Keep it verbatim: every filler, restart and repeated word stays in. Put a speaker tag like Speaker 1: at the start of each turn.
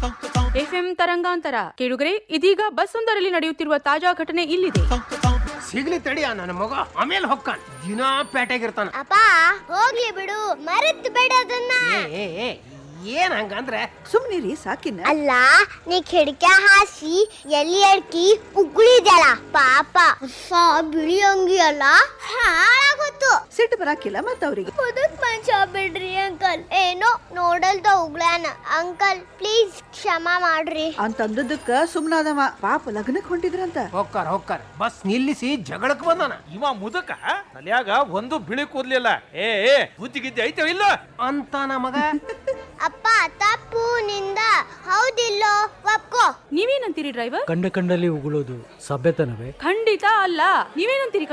Speaker 1: FM ತರಂಗಾಂತರ ಕೇಳುಗರೆ, ಇದೀಗ ಬಸ್ ಒಂದರಲ್ಲಿ ನಡೆಯುತ್ತಿರುವ ತಾಜಾ ಘಟನೆ ಇಲ್ಲಿದೆ.
Speaker 2: ಸಿಗ್ಲಿ ತಡಿಯ ನನ್ನ ಮಗ, ಆಮೇಲೆ ಹೊಕ್ಕಾನ ದಿನಾ ಪೇಟೆಗಿರ್ತಾನ.
Speaker 3: ಅಪ್ಪ ಹೋಗ್ಲಿ ಬಿಡು, ಮರೆತು ಬೇಡ ಅದನ್ನ.
Speaker 2: ಏ ಏ ಏನ್ ಹಂಗಂದ್ರೆ
Speaker 4: ಸುಮ್ನಿರಿ ಸಾಕಿನ.
Speaker 3: ಅಲ್ಲ, ನೀ ಕಿಡಕ ಹಾಸಿ ಎಲ್ಲಿ ಅಡ್ಕಿ ಉಗುಳಿದ್ಯಲ್ಲ ಪಾಪ, ಹೊಸ ಬಿಳಿ ಅಂಗಿ ಅಲ್ಲ ಹಾಳಾಗೋತು.
Speaker 4: ಸಿಟ್ಟು ಬರಾಕಿಲ್ಲ ಮತ್ತ ಅವ್ರಿಗೆ.
Speaker 3: ಮುದುಕ್ ಮನುಷ್ಯ ಬಿಡ್ರಿ ಅಂಕಲ್, ಏನೋ ನೋಡಲ್ದ ಉಗ್ಳಾನ. ಅಂಕಲ್ ಪ್ಲೀಸ್ ಕ್ಷಮಾ ಮಾಡ್ರಿ
Speaker 4: ಅಂತಂದದಕ್ಕ ಸುಮ್ನಾದವ. ಪಾಪ ಲಗ್ನಕ್ ಹೊಂಟಿದ್ರಂತ.
Speaker 2: ಹೊಕ್ಕಾರ ಹೊಕ್ಕಾರ ಬಸ್ ನಿಲ್ಲಿಸಿ ಜಗಳಕ್ ಬಂದಾನ.
Speaker 5: ಇವ ಮುದಕ ತಲ್ಯಾಗ ಒಂದು ಬಿಳಿ ಕೂದ್ಲಿಲ್ಲ. ಏ ಏ ಬುದ್ಧಿಗಿದ್ದೆ ಐತವ ಇಲ್ಲ
Speaker 2: ಅಂತ ನಮಗ.
Speaker 3: ಅಪ್ಪ ತಪ್ಪು ನಿಂದ, ಹೌದಿಲ್ಲೋ ಒಪ್ಕೋ.
Speaker 1: ನೀವೇನಂತೀರಿ ಡ್ರೈವರ್?
Speaker 6: ಕಂಡ ಕಂಡಲ್ಲಿ ಉಗುಳೋದು ಸಭ್ಯತನವೇ?
Speaker 1: ಖಂಡಿತ ಅಲ್ಲ. ನೀವೇನಂತೀರಿ